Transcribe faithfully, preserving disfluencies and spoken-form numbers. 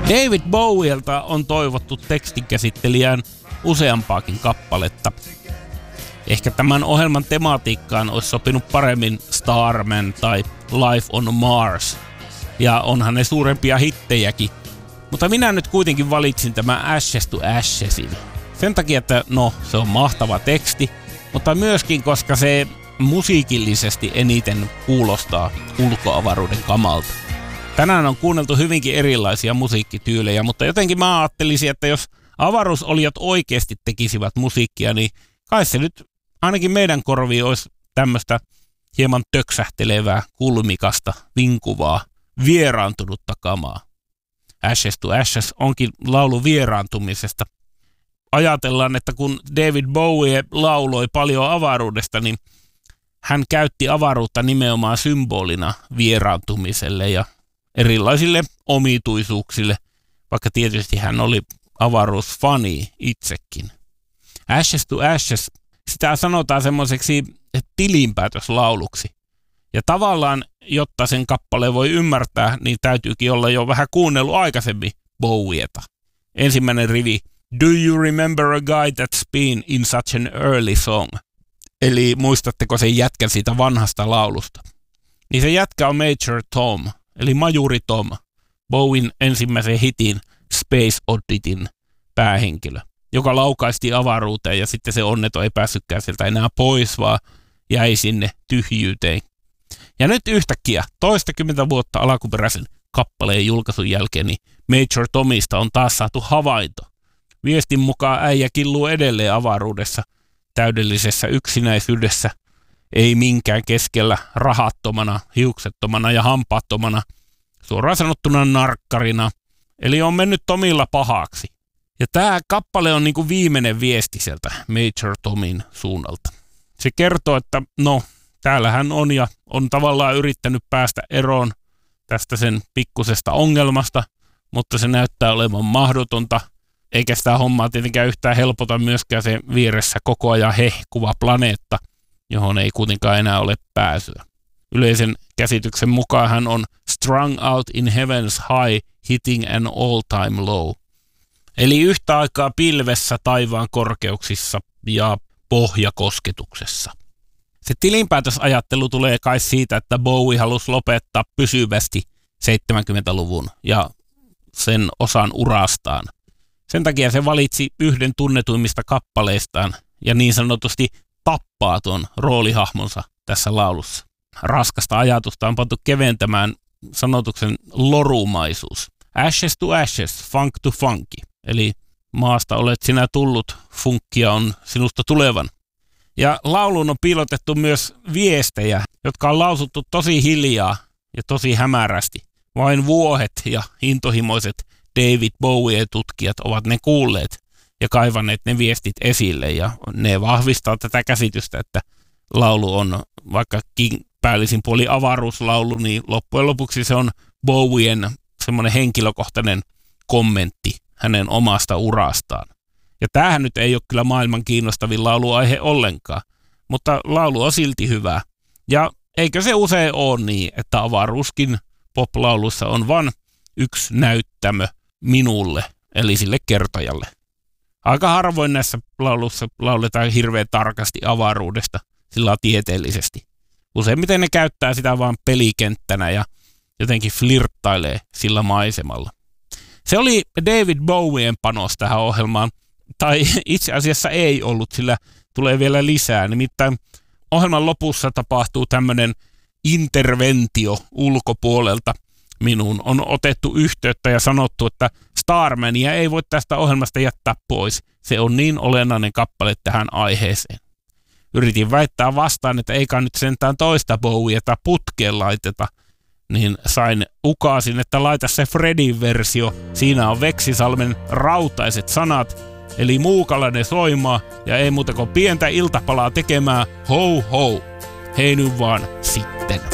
David Bowielta on toivottu tekstinkäsittelijään useampaakin kappaletta. Ehkä tämän ohjelman tematiikkaan olisi sopinut paremmin Starman tai Life on Mars. Ja onhan ne suurempia hittejäkin. Mutta minä nyt kuitenkin valitsin tämän Ashes to Ashesin. Sen takia, että no, se on mahtava teksti, mutta myöskin koska se musiikillisesti eniten kuulostaa ulkoavaruuden kamalta. Tänään on kuunneltu hyvinkin erilaisia musiikkityylejä, mutta jotenkin mä ajattelisin, että jos avaruusolijat oikeasti tekisivät musiikkia, niin kai se nyt ainakin meidän korviin olisi tämmöistä hieman töksähtelevää, kulmikasta, vinkuvaa, vieraantunutta kamaa. Ashes to Ashes onkin laulu vieraantumisesta. Ajatellaan, että kun David Bowie lauloi paljon avaruudesta, niin hän käytti avaruutta nimenomaan symbolina vieraantumiselle ja erilaisille omituisuuksille, vaikka tietysti hän oli avaruusfani itsekin. Ashes to Ashes, sitä sanotaan semmoiseksi tilinpäätöslauluksi. Ja tavallaan, jotta sen kappaleen voi ymmärtää, niin täytyykin olla jo vähän kuunnellut aikaisemmin Bowieta. Ensimmäinen rivi, Do you remember a guy that's been in such an early song? Eli muistatteko sen jätkän siitä vanhasta laulusta? Niin se jätkä on Major Tom, eli Majuri Tom, Bowien ensimmäisen hitin Space Oddityn päähenkilö, joka laukaisti avaruuteen ja sitten se onneton ei päässytkään sieltä enää pois, vaan jäi sinne tyhjyyteen. Ja nyt yhtäkkiä toistakymmentä vuotta alkuperäisen kappaleen julkaisun jälkeen niin Major Tomista on taas saatu havainto. Viestin mukaan äijä killuu edelleen avaruudessa täydellisessä yksinäisyydessä, ei minkään keskellä, rahattomana, hiuksettomana ja hampaattomana, suoraan sanottuna narkkarina, eli on mennyt Tomilla pahaksi. Ja tämä kappale on niinku viimeinen viesti sieltä Major Tomin suunnalta. Se kertoo, että no, täällä hän on ja on tavallaan yrittänyt päästä eroon tästä sen pikkusesta ongelmasta, mutta se näyttää olevan mahdotonta, eikä sitä hommaa tietenkään yhtään helpota myöskään se vieressä koko ajan hehkuva planeetta, johon ei kuitenkaan enää ole pääsyä. Yleisen käsityksen mukaan hän on strung out in heaven's high, hitting an all-time low. Eli yhtä aikaa pilvessä taivaan korkeuksissa ja pohjakosketuksessa. Se tilinpäätösajattelu tulee kai siitä, että Bowie halusi lopettaa pysyvästi seitsemänkymmentäluvun ja sen osan urastaan. Sen takia se valitsi yhden tunnetuimmista kappaleistaan ja niin sanotusti tappaa tuon roolihahmonsa tässä laulussa. Raskasta ajatusta on pantu keventämään sanotuksen lorumaisuus. Ashes to ashes, funk to funky. Eli maasta olet sinä tullut, funkkia on sinusta tulevan. Ja lauluun on piilotettu myös viestejä, jotka on lausuttu tosi hiljaa ja tosi hämärästi. Vain vuohet ja intohimoiset David Bowie-tutkijat ovat ne kuulleet ja kaivanneet ne viestit esille. Ja ne vahvistaa tätä käsitystä, että laulu on vaikkakin päällisin puoli avaruuslaulu, niin loppujen lopuksi se on Bowien semmoinen henkilökohtainen kommentti hänen omasta urastaan. Ja tämähän nyt ei ole kyllä maailman kiinnostavin lauluaihe ollenkaan, mutta laulu on silti hyvä. Ja eikö se usein ole niin, että avaruuskin poplaulussa on vain yksi näyttämö minulle, eli sille kertojalle. Aika harvoin näissä laulussa lauletaan hirveän tarkasti avaruudesta, sillä tieteellisesti. Useimmiten ne käyttää sitä vain pelikenttänä ja jotenkin flirttailee sillä maisemalla. Se oli David Bowien panos tähän ohjelmaan, tai itse asiassa ei ollut, sillä tulee vielä lisää. Nimittäin ohjelman lopussa tapahtuu tämmöinen interventio ulkopuolelta. Minuun on otettu yhteyttä ja sanottu, että Starmania ei voi tästä ohjelmasta jättää pois. Se on niin olennainen kappale tähän aiheeseen. Yritin väittää vastaan, että eikä nyt sentään toista Bowieta putkeen laiteta, niin sain ukaasin, että laita se Fredin versio. Siinä on Veksisalmen rautaiset sanat, eli muukalainen soimaa ja ei muuta kuin pientä iltapalaa tekemään. Ho ho! Hei nyt vaan sitten.